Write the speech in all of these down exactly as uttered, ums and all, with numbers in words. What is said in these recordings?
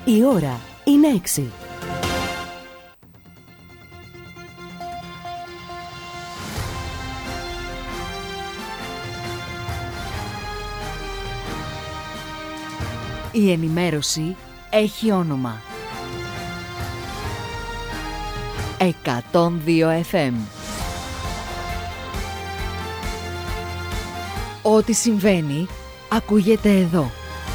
Η ώρα είναι έξι. Η ενημέρωση έχει όνομα. εκατόν δύο εφ εμ. Ό,τι συμβαίνει, ακούγεται εδώ.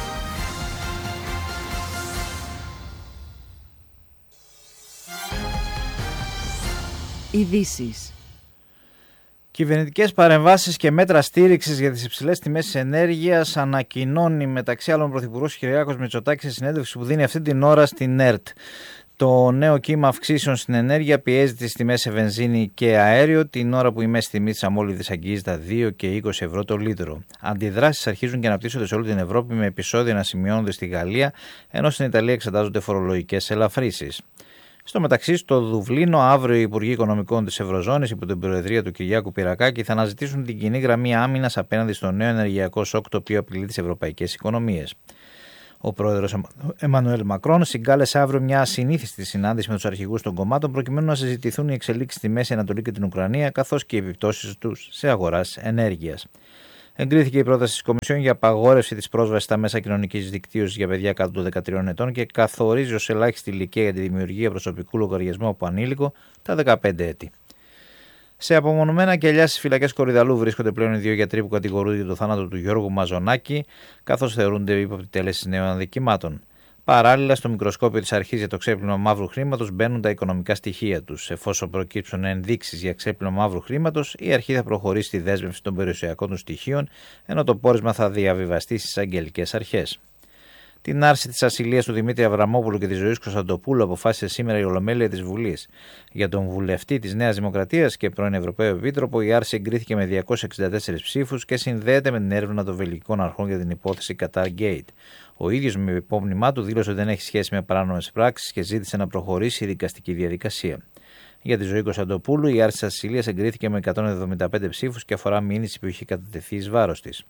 Ειδήσεις. Κυβερνητικές παρεμβάσεις και μέτρα στήριξης για τις υψηλές τιμές της ενέργειας, ανακοινώνει μεταξύ άλλων ο Πρωθυπουργός Κυριάκος Μητσοτάκης σε συνέντευξη που δίνει αυτή την ώρα στην ΕΡΤ. Το νέο κύμα αυξήσεων στην ενέργεια πιέζει τις τιμές σε βενζίνη και αέριο, την ώρα που η μέση τιμή της αμόλυδης αγγίζει τα δύο και είκοσι ευρώ το λίτρο. Αντιδράσεις αρχίζουν και αναπτύσσονται σε όλη την Ευρώπη, με επεισόδια να σημειώνονται στη Γαλλία, ενώ στην Ιταλία εξετάζονται φορολογικές ελαφρύσεις. Στο μεταξύ, στο Δουβλίνο, αύριο οι Υπουργοί Οικονομικών της Ευρωζώνης, υπό την προεδρία του Κυριάκου Πυρακάκη, θα αναζητήσουν την κοινή γραμμή άμυνας απέναντι στο νέο ενεργειακό σοκ, το οποίο απειλεί τις ευρωπαϊκές οικονομίες. Ο πρόεδρος Εμμανουέλ Μακρόν συγκάλεσε αύριο μια ασυνήθιστη συνάντηση με τους αρχηγούς των κομμάτων, προκειμένου να συζητηθούν οι εξελίξεις στη Μέση Ανατολή και την Ουκρανία, καθώς και οι επιπτώσεις τους σε αγοράς ενέργειας. Εγκρίθηκε η πρόταση της Κομισιόν για απαγόρευση της πρόσβασης στα μέσα κοινωνικής δικτύωσης για παιδιά κάτω των δεκατριών ετών και καθορίζει ως ελάχιστη ηλικία για τη δημιουργία προσωπικού λογαριασμού από ανήλικο τα δεκαπέντε έτη. Σε απομονωμένα κελιά στις φυλακές Κορυδαλού βρίσκονται πλέον οι δύο γιατροί που κατηγορούνται για το θάνατο του Γιώργου Μαζονάκη, καθώς θεωρούνται ύποπτοι τέλεσης νέων αδικημάτων. Παράλληλα, στο μικροσκόπιο της αρχής για το ξέπλυμα μαύρου χρήματος μπαίνουν τα οικονομικά στοιχεία τους. Εφόσον προκύψουν ενδείξεις για ξέπλυμα μαύρου χρήματος, η αρχή θα προχωρήσει στη δέσμευση των περιουσιακών του στοιχείων, ενώ το πόρισμα θα διαβιβαστεί στις αγγελικές αρχές. Την άρση της ασυλίας του Δημήτρη Αβραμόπουλου και της Ζωής Κωνσταντοπούλου αποφάσισε σήμερα η Ολομέλεια της Βουλής. Για τον βουλευτή της Νέας Δημοκρατίας και πρώην Ευρωπαίο Επίτροπο, η άρση εγκρίθηκε με διακόσιους εξήντα τέσσερις ψήφους και συνδέεται με την έρευνα των βελγικών αρχών για την υπόθεση Qatar Gate. Ο ίδιος με υπόμνημά του δήλωσε ότι δεν έχει σχέση με παράνομες πράξεις και ζήτησε να προχωρήσει η δικαστική διαδικασία. Για τη Ζωή Κωνσταντοπούλου, η άρση της ασυλίας εγκρίθηκε με εκατόν εβδομήντα πέντε ψήφους και αφορά μήνυση που είχε κατατεθεί εις βάρος της.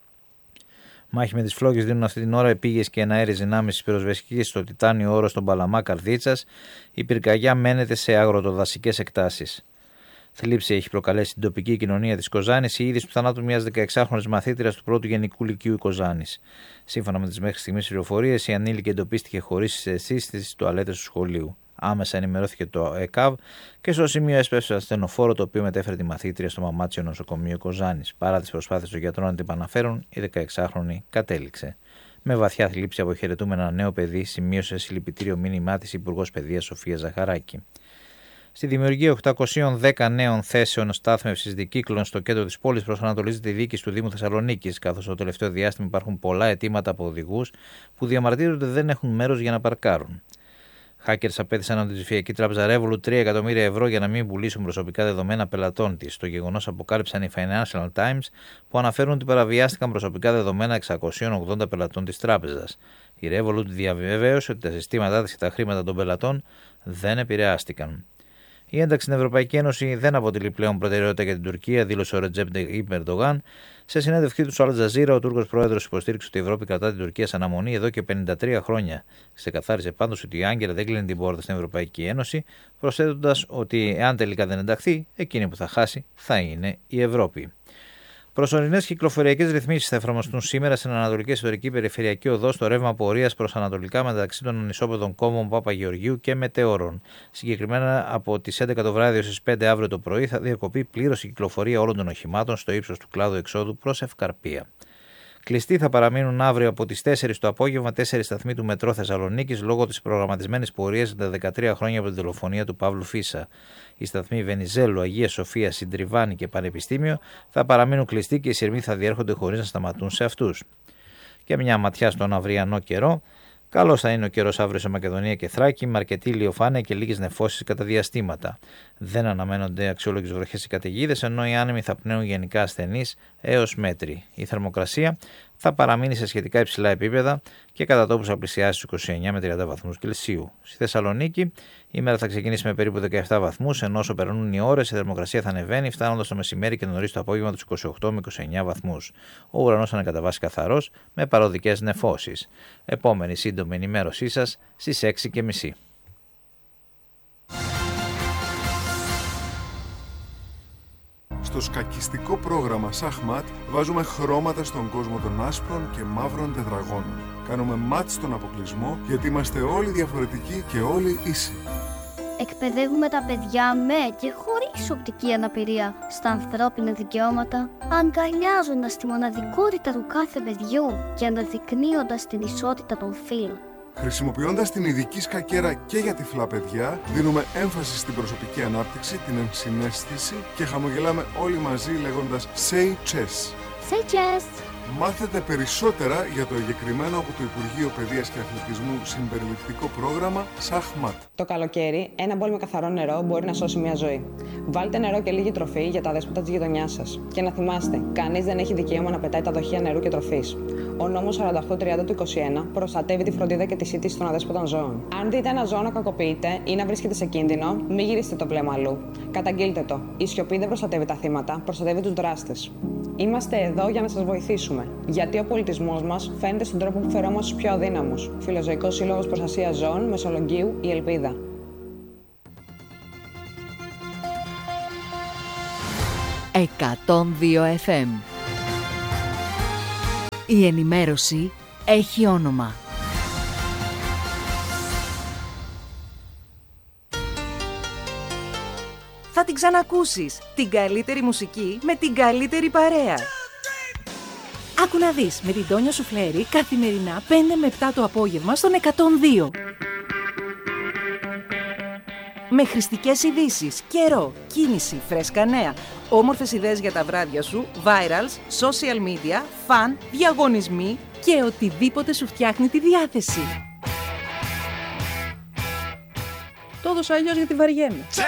Μάχη με τις φλόγες δίνουν αυτή την ώρα επίγειες και εναέριες δυνάμεις της πυροσβεστικής στο Τιτάνιο Όρο στον Παλαμά Καρδίτσας. Η πυρκαγιά μένεται σε αγροτοδασικές εκτάσεις. Θλίψη έχει προκαλέσει την τοπική κοινωνία της Κοζάνης η είδηση του θανάτου μιας δεκαεξάχρονης μαθήτριας του πρώτου Γενικού Λυκείου Κοζάνης. Σύμφωνα με τις μέχρι στιγμής πληροφορίες, η ανήλικη εντοπίστηκε χωρίς αισθήσεις στις τουαλέτες του σχολείου. Άμεσα ενημερώθηκε το ΕΚΑΒ και στο σημείο έσπευσε ασθενοφόρο, το οποίο μετέφερε τη μαθήτρια στο Μαμάτσιο Νοσοκομείο Κοζάνης. Παρά τις προσπάθειες των γιατρών να την επαναφέρουν, η δεκαεξάχρονη κατέληξε. Με βαθιά θλίψη αποχαιρετούμε ένα νέο παιδί, σημείωσε συλληπιτήριο μήνυμά της Υπουργός Παιδείας Σοφία Ζαχαράκη. Στη δημιουργία οκτακοσίων δέκα νέων θέσεων στάθμευσης δικύκλων στο κέντρο της πόλης προσανατολίζεται η διοίκηση του Δήμου Θεσσαλονίκης, καθώς το τελευταίο διάστημα υπάρχουν πολλά αιτήματα από οδηγούς που διαμαρτύρονται ότι δεν έχουν μέρος για να παρκάρουν. Hackers απέθησαν από την ψηφιακή τράπεζα Revolut τρία εκατομμύρια ευρώ για να μην πουλήσουν προσωπικά δεδομένα πελατών της. Το γεγονός αποκάλυψαν οι Financial Times, που αναφέρουν ότι παραβιάστηκαν προσωπικά δεδομένα εξακοσίων ογδόντα πελατών της τράπεζας. Η Revolut διαβεβαίωσε ότι τα συστήματά της και τα χρήματα των πελατών δεν επηρεάστηκαν. Η ένταξη στην Ευρωπαϊκή Ένωση δεν αποτελεί πλέον προτεραιότητα για την Τουρκία, δήλωσε ο Ρετζέπ Ταγιπ Ερντογάν. Σε συνέντευξή του στο Αλ Τζαζίρα, ο Τούρκος πρόεδρος υποστήριξε ότι η Ευρώπη κρατά την Τουρκία σε αναμονή εδώ και πενήντα τρία χρόνια. Ξεκαθάρισε πάντως ότι η Άγκυρα δεν κλείνει την πόρτα στην Ευρωπαϊκή Ένωση, προσθέτοντας ότι εάν τελικά δεν ενταχθεί, εκείνη που θα χάσει θα είναι η Ευρώπη. Προσωρινές κυκλοφοριακές ρυθμίσεις θα εφαρμοστούν σήμερα στην Ανατολική Εσωτερική Περιφερειακή Οδό στο ρεύμα πορείας προς ανατολικά μεταξύ των ανισόπεδων κόμμων Παπαγεωργίου και Μετεώρων. Συγκεκριμένα από τις έντεκα το βράδυ έως τις πέντε αύριο το πρωί θα διακοπεί πλήρως η κυκλοφορία όλων των οχημάτων στο ύψος του κλάδου εξόδου προς Ευκαρπία. Κλειστοί θα παραμείνουν αύριο από τις τέσσερις το απόγευμα τέσσερις σταθμοί του Μετρό Θεσσαλονίκης λόγω της προγραμματισμένης πορείας για τα δεκατρία χρόνια από την δολοφονία του Παύλου Φίσα. Οι σταθμοί Βενιζέλου, Αγία Σοφία, Συντριβάνη και Πανεπιστήμιο θα παραμείνουν κλειστοί και οι σειρμοί θα διέρχονται χωρίς να σταματούν σε αυτούς. Και μια ματιά στον αυριανό καιρό. Καλός θα είναι ο καιρός αύριο σε Μακεδονία και Θράκη, με αρκετή ηλιοφάνεια και λίγες νεφώσεις κατά διαστήματα. Δεν αναμένονται αξιόλογες βροχές ή καταιγίδες, ενώ οι άνεμοι θα πνέουν γενικά ασθενείς έως μέτρη. Η θερμοκρασία θα παραμείνει σε σχετικά υψηλά επίπεδα και κατά τόπους θα πλησιάσει στους είκοσι εννέα με τριάντα βαθμούς Κελσίου. Στη Θεσσαλονίκη η ημέρα θα ξεκινήσει με περίπου δεκαεπτά βαθμούς, ενώ όσο περνούν οι ώρες η θερμοκρασία θα ανεβαίνει, φτάνοντας το μεσημέρι και νωρίς το απόγευμα τους είκοσι οκτώ με είκοσι εννέα βαθμούς. Ο ουρανός θα είναι κατά βάση καθαρός με παροδικές νεφώσεις. Επόμενη σύντομη ενημέρωσή σας στις έξι και μισή. Στο σκακιστικό πρόγραμμα Σαχμάτ βάζουμε χρώματα στον κόσμο των άσπρων και μαύρων τετραγώνων. Κάνουμε μάτ στον αποκλεισμό γιατί είμαστε όλοι διαφορετικοί και όλοι ίσοι. Εκπαιδεύουμε τα παιδιά με και χωρίς οπτική αναπηρία στα ανθρώπινα δικαιώματα, αγκαλιάζοντας τη μοναδικότητα του κάθε παιδιού και αναδεικνύοντας την ισότητα των φύλων. Χρησιμοποιώντας την ειδική σκακέρα και για τυφλά παιδιά, δίνουμε έμφαση στην προσωπική ανάπτυξη, την ενσυναίσθηση και χαμογελάμε όλοι μαζί λέγοντας Say Chess. Say Chess! Μάθετε περισσότερα για το εγκεκριμένο από το Υπουργείο Παιδείας και Αθλητισμού συμπεριληπτικό πρόγραμμα Σαχμάτ. Το καλοκαίρι, ένα μπολ με καθαρό νερό μπορεί να σώσει μια ζωή. Βάλτε νερό και λίγη τροφή για τα δέσποτα της γειτονιάς σας. Και να θυμάστε, κανείς δεν έχει δικαίωμα να πετάει τα δοχεία νερού και τροφής. Ο νόμος σαράντα οκτώ τριάντα του είκοσι ένα προστατεύει τη φροντίδα και τη σύντηση των αδέσποτων ζώων. Αν δείτε ένα ζώο να κακοποιείται ή να βρίσκεται σε κίνδυνο, μην γυρίσετε το βλέμμα αλλού. Καταγγείλτε το. Η σιωπή δεν προστατεύει τα θύματα, προστατεύει τους δράστες. Είμαστε εδώ για να σας βοηθήσουμε. Γιατί ο πολιτισμός μας φαίνεται στον τρόπο που φερόμαστε στους πιο αδύναμους. Φιλοζωικός Σύλλογος Προστασίας Ζώων, Μεσολογγίου, η Ελπίδα. εκατόν δύο εφ εμ. Η ενημέρωση έχει όνομα. Θα την ξανακούσεις. Την καλύτερη μουσική με την καλύτερη παρέα. Άκου να δεις με την Τόνια Σουφλέρη καθημερινά πέντε με επτά το απόγευμα στον εκατόν δύο. Με χρηστικές ειδήσεις, καιρό, κίνηση, φρέσκα νέα, όμορφες ιδέες για τα βράδια σου, virals, social media, φαν, διαγωνισμοί και οτιδήποτε σου φτιάχνει τη διάθεση. Το έδωσα αλλιώς γιατί βαριέμαι.